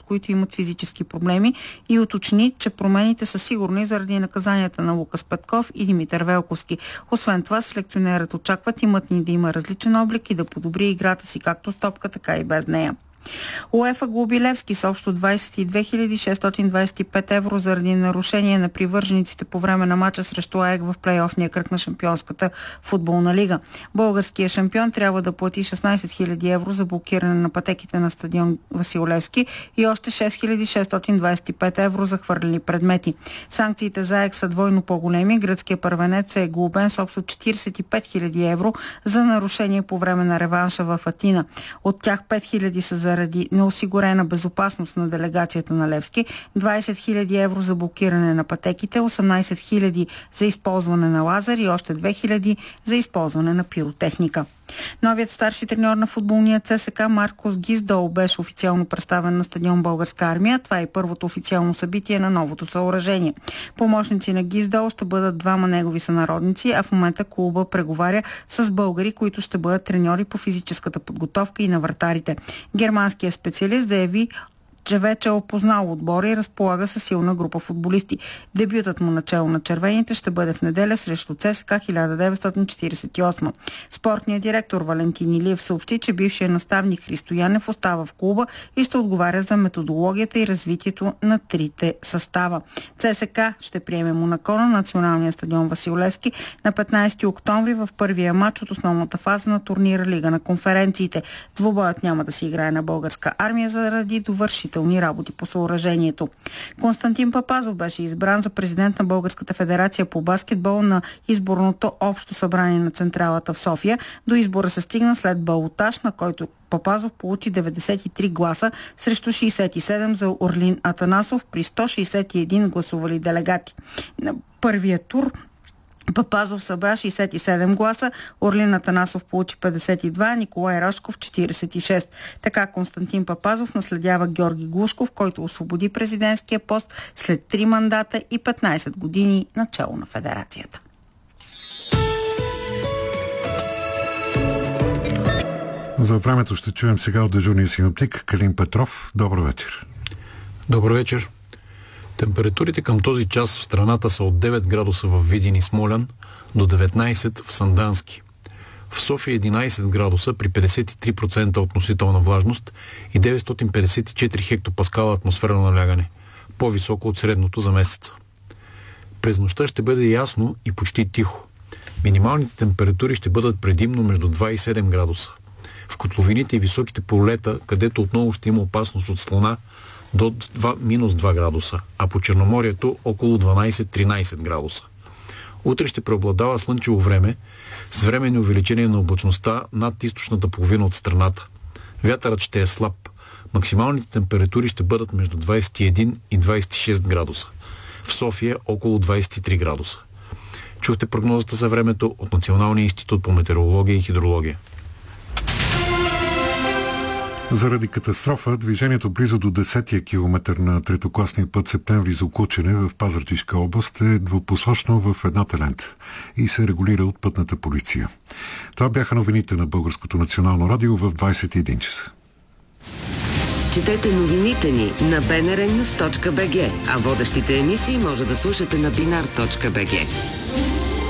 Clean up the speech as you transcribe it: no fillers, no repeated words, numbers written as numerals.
които имат физически проблеми, и уточни, че промените са сигурни заради наказанията на Лукас Петков и Димитър Велковски. Освен това, селекционерът очаква тимът ни да има различен облик и да подобри играта си както с топка, така и без нея. УЕФА глоби Левски с общо 22 625 евро заради нарушение на привържениците по време на мача срещу АЕК в плейофния кръг на Шампионската футболна лига. Българският шампион трябва да плати 16 000 евро за блокиране на пътеките на стадион Васил Левски и още 6625 евро за хвърлени предмети. Санкциите за АЕК са двойно по-големи. Гръцкият първенец е глобен с общо 45 000 евро за нарушение по време на реванша в Атина. От тях 5 000 са заради неосигурена безопасност на делегацията на Левски, 20 000 евро за блокиране на пътеките, 18 000 за използване на лазер и още 2 000 за използване на пиротехника. Новият старши треньор на футболния ЦСКА Маркос Гиздол беше официално представен на стадион Българска армия. Това е първото официално събитие на новото съоръжение. Помощници на Гиздол ще бъдат двама негови сънародници, а в момента клуба преговаря с българи, които ще бъдат треньори по физическата подготовка и на вратарите. Германският специалист заяви, че вече е опознал отбора и разполага със силна група футболисти. Дебютът му начело на червените ще бъде в неделя срещу ЦСКА 1948. Спортният директор Валентин Илиев съобщи, че бившият наставник Христо Янев остава в клуба и ще отговаря за методологията и развитието на трите състава. ЦСКА ще приеме Монако на националния стадион Васил Левски на 15 октомври в първия матч от основната фаза на турнира Лига на конференциите. Двубоят няма да се играе на Българска армия заради довършителни работи по съоръжението. Константин Папазов беше избран за президент на Българската федерация по баскетбол на изборното общо събрание на централата в София. До избора се стигна след балотаж, на който Папазов получи 93 гласа срещу 67 за Орлин Атанасов при 161 гласували делегати. На първия тур Папазов събра 67 гласа, Орлин Атанасов получи 52, Николай Рашков 46. Така Константин Папазов наследява Георги Глушков, който освободи президентския пост след 3 мандата и 15 години начало на федерацията. За времето ще чуем сега от дежурния синоптик Калин Петров. Добър вечер. Добър вечер. Температурите към този час в страната са от 9 градуса в Видин и Смолян до 19 в Сандански. В София 11 градуса при 53% относителна влажност и 954 хектопаскала атмосферно налягане, по-високо от средното за месеца. През нощта ще бъде ясно и почти тихо. Минималните температури ще бъдат предимно между 2 и 7 градуса. В котловините и високите полета, където отново ще има опасност от слана, до минус 2 градуса, а по Черноморието около 12-13 градуса. Утре ще преобладава слънчево време с временни увеличение на облачността над източната половина от страната. Вятърът ще е слаб. Максималните температури ще бъдат между 21 и 26 градуса. В София около 23 градуса. Чухте прогнозата за времето от Националния институт по метеорология и хидрология. Заради катастрофа, движението близо до 10-я километър на третокласния път Септември за Окучене в Пазарджишка област е двупосочно в едната лента и се регулира от пътната полиция. Това бяха новините на Българското национално радио в 21 часа. Четете новините ни на bnrnews.bg, а водещите емисии може да слушате на binar.bg.